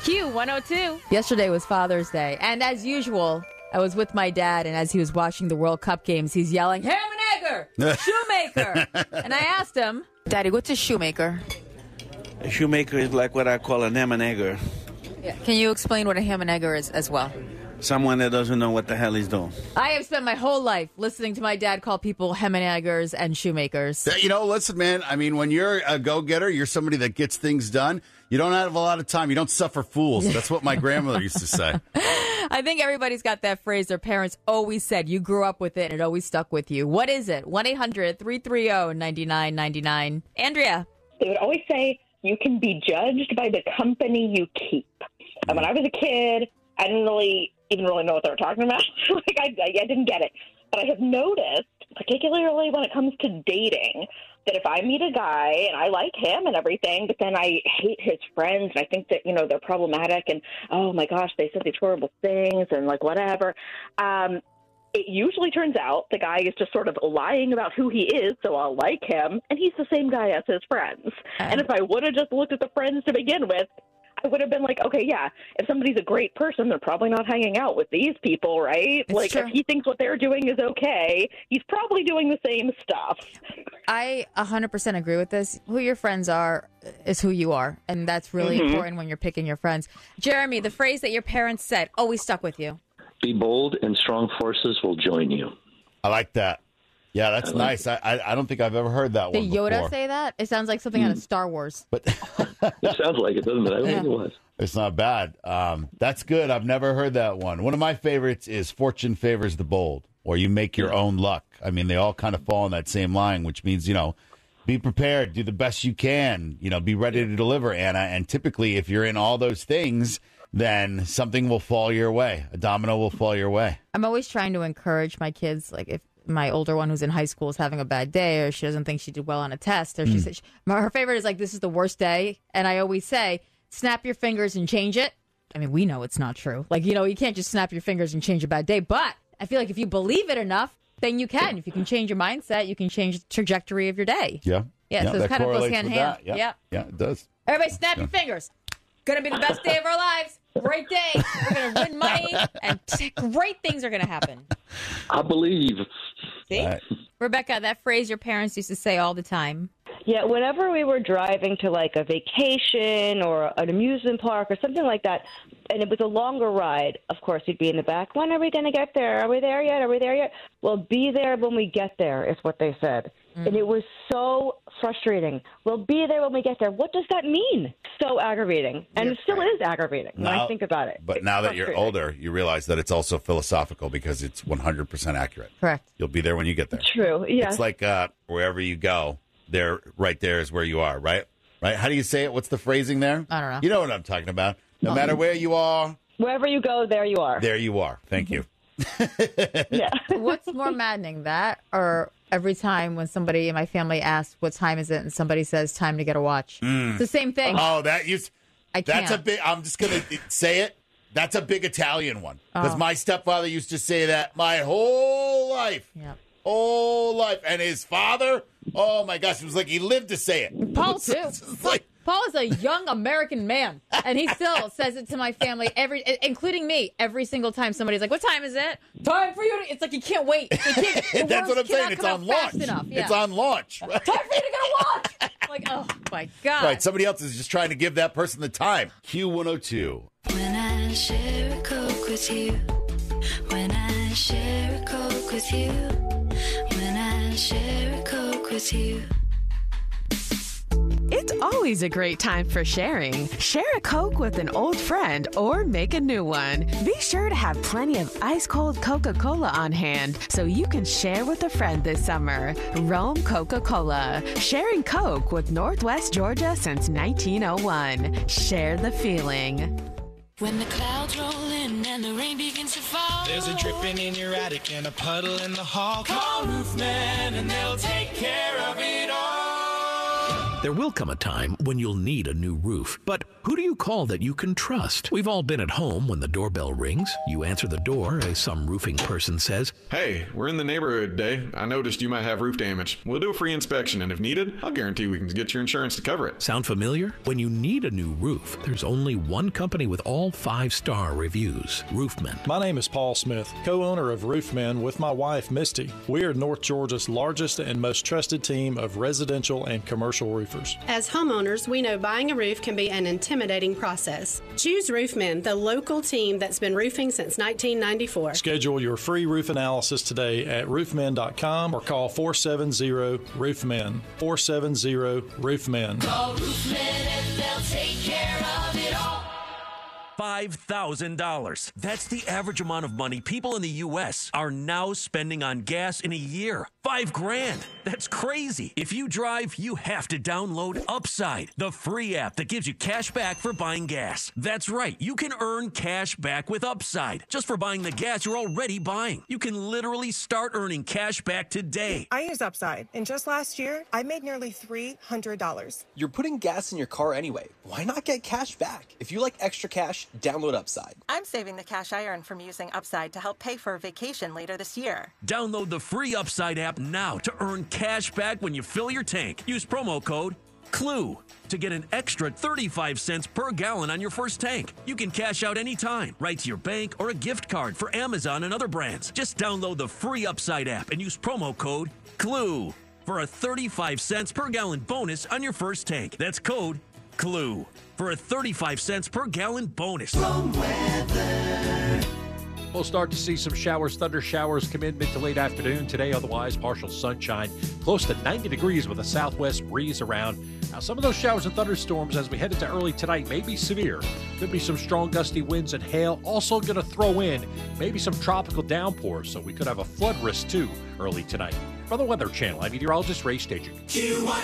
Q102. Yesterday was Father's Day, and as usual, I was with my dad, and as he was watching the World Cup games, he's yelling, "Ham and Egger! Shoemaker!" And I asked him, "Daddy, what's a shoemaker?" A shoemaker is like what I call an ham and egger. Yeah. Can you explain what a ham and egger is as well? Someone that doesn't know what the hell he's doing. I have spent my whole life listening to my dad call people ham and eggers and shoemakers. You know, listen, man, I mean, when you're a go-getter, you're somebody that gets things done. You don't have a lot of time. You don't suffer fools. That's what my grandmother used to say. I think everybody's got that phrase their parents always said. You grew up with it, and it always stuck with you. What is it? 1-800-330-9999. Andrea. They would always say, you can be judged by the company you keep. And when I was a kid, I didn't even really know what they were talking about. I didn't get it. But I have noticed, particularly when it comes to dating, that if I meet a guy and I like him and everything, but then I hate his friends and I think that, they're problematic and, oh my gosh, they said these horrible things and whatever. It usually turns out the guy is just sort of lying about who he is, so I'll like him, and he's the same guy as his friends. And if I would have just looked at the friends to begin with, I would have been like, okay, yeah, if somebody's a great person, they're probably not hanging out with these people, right? It's true. If he thinks what they're doing is okay, he's probably doing the same stuff. I 100% agree with this. Who your friends are is who you are, and that's really important when you're picking your friends. Jeremy, the phrase that your parents said always stuck with you. Be bold and strong forces will join you. I like that. Yeah, that's nice. I don't think I've ever heard that one Did Yoda before. say that? It sounds like something out of Star Wars. But It sounds like it, doesn't it? I don't think it was. it's not bad. That's good. I've never heard that one. One of my favorites is fortune favors the bold, or you make your own luck. I mean, they all kind of fall in that same line, which means, be prepared, do the best you can, be ready to deliver, Anna. And typically, if you're in all those things, then something will fall your way. A domino will fall your way. I'm always trying to encourage my kids, like if my older one who's in high school is having a bad day or she doesn't think she did well on a test, or she said her favorite is like, this is the worst day. And I always say, snap your fingers and change it. I mean, we know it's not true. You can't just snap your fingers and change a bad day. But I feel like if you believe it enough, then you can. If you can change your mindset, you can change the trajectory of your day. Yeah. Yeah, so it kind of goes hand in hand. Yeah, it does. Everybody snap your fingers. Going to be the best day of our lives. Great day. We're going to win money, and great things are going to happen. I believe. See? Right. Rebecca, that phrase your parents used to say all the time. Yeah, whenever we were driving to a vacation or an amusement park or something like that, and it was a longer ride, of course, you'd be in the back. When are we going to get there? Are we there yet? Are we there yet? Well, be there when we get there is what they said. And it was so frustrating. We'll be there when we get there. What does that mean? So aggravating. And it still is aggravating when I think about it. But now that you're older, you realize that it's also philosophical because it's 100% accurate. Correct. You'll be there when you get there. True, yeah. It's like wherever you go, right there is where you are, right? Right? How do you say it? What's the phrasing there? I don't know. You know what I'm talking about. No matter where you are. Wherever you go, there you are. There you are. Thank you. Yeah. What's more maddening, that or every time when somebody in my family asks what time is it and somebody says time to get a watch? It's the same thing. Oh, I can't. that's a big, I'm just going to say it. That's a big Italian one. Because my stepfather used to say that my whole life. Yep. Whole life. And his father, oh my gosh, it was like he lived to say it. Paul, too. It's like, Paul is a young American man, and he still says it to my family, including me, every single time somebody's like, what time is it? Time for you to... It's like you can't wait. that's what I'm saying. It's on launch. Enough. Yeah. It's on launch. Time for you to get a watch. Like, oh, my God. Right, somebody else is just trying to give that person the time. Q102. When I share a Coke with you, when I share a Coke with you, when I share a Coke with you. It's always a great time for sharing. Share a Coke with an old friend or make a new one. Be sure to have plenty of ice-cold Coca-Cola on hand so you can share with a friend this summer. Rome Coca-Cola. Sharing Coke with Northwest Georgia since 1901. Share the feeling. When the clouds roll in and the rain begins to fall, there's a dripping in your attic and a puddle in the hall. Call Roofman and they'll take care of it all. There will come a time when you'll need a new roof, but who do you call that you can trust? We've all been at home when the doorbell rings. You answer the door as some roofing person says, "Hey, we're in the neighborhood today. I noticed you might have roof damage. We'll do a free inspection, and if needed, I'll guarantee we can get your insurance to cover it." Sound familiar? When you need a new roof, there's only one company with all 5-star reviews, Roofmen. My name is Paul Smith, co-owner of Roofmen with my wife, Misty. We are North Georgia's largest and most trusted team of residential and commercial roofers. As homeowners, we know buying a roof can be an intimidating process. Choose Roofmen, the local team that's been roofing since 1994. Schedule your free roof analysis today at roofmen.com or call 470-ROOFMEN. 470-ROOFMEN. Call Roofmen and they'll take care of it all. $5,000. That's the average amount of money people in the U.S. are now spending on gas in a year. $5,000. That's crazy. If you drive, you have to download Upside, the free app that gives you cash back for buying gas. That's right. You can earn cash back with Upside just for buying the gas you're already buying. You can literally start earning cash back today. I use Upside, and just last year, I made nearly $300. You're putting gas in your car anyway. Why not get cash back? If you like extra cash, download Upside. I'm saving the cash I earn from using Upside to help pay for a vacation later this year. Download the free Upside app now to earn cash back when you fill your tank. Use promo code CLUE to get an extra 35 cents per gallon on your first tank. You can cash out anytime, right to your bank or a gift card for Amazon and other brands. Just download the free Upside app and use promo code CLUE for a 35 cents per gallon bonus on your first tank. That's code CLUE for a 35 cents per gallon bonus. We'll start to see some showers, thunder showers come in mid to late afternoon today. Otherwise, partial sunshine, close to 90 degrees with a southwest breeze around. Now, some of those showers and thunderstorms as we head into early tonight may be severe. Could be some strong gusty winds and hail. Also going to throw in maybe some tropical downpours, so we could have a flood risk too early tonight. For the Weather Channel, I'm meteorologist Ray Staging.